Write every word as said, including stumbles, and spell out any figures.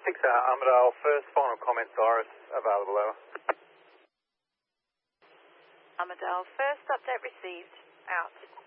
six, uh, Armadale, first final comments, Iris, available, over. Armadale, first update received, out.